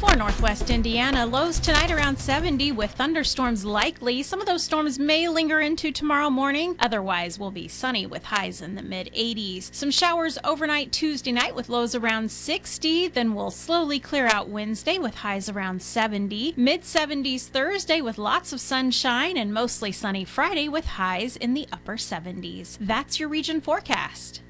For northwest Indiana, lows tonight around 70 with thunderstorms likely. Some of those storms may linger into tomorrow morning. Otherwise, we'll be sunny with highs in the mid-80s. Some showers overnight Tuesday night with lows around 60. Then we'll slowly clear out Wednesday with highs around 70. Mid-70s Thursday with lots of sunshine and mostly sunny Friday with highs in the upper 70s. That's your region forecast.